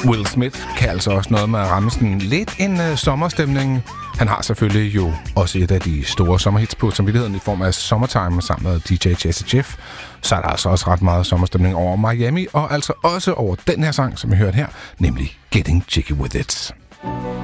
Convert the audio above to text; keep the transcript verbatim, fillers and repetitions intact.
Will Smith kan altså også noget med at ramme sådan lidt en uh, sommerstemning. Han har selvfølgelig jo også et af de store sommerhits på samvittigheden i form af Summertime sammen med D J Jazzy Jeff. Så er der altså også ret meget sommerstemning over Miami, og altså også over den her sang, som vi hørte her, nemlig Getting Jiggy With It.